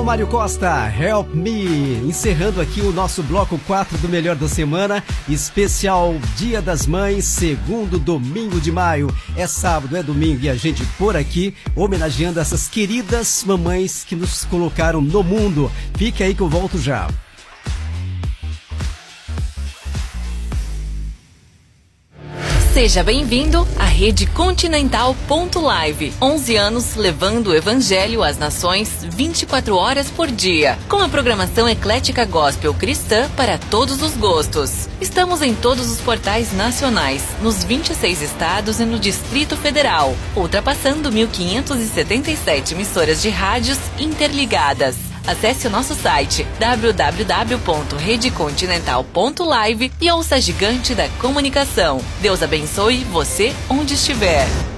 Mário Costa, Help Me, encerrando aqui o nosso bloco 4 do Melhor da Semana, especial Dia das Mães, segundo domingo de maio. É sábado, é domingo e a gente por aqui homenageando essas queridas mamães que nos colocaram no mundo. Fique aí que eu volto já. Seja bem-vindo à Rede Continental.live. 11 anos levando o Evangelho às nações 24 horas por dia. Com a programação eclética gospel cristã para todos os gostos. Estamos em todos os portais nacionais, nos 26 estados e no Distrito Federal, ultrapassando 1.577 emissoras de rádios interligadas. Acesse o nosso site www.redecontinental.live e ouça a gigante da comunicação. Deus abençoe você onde estiver.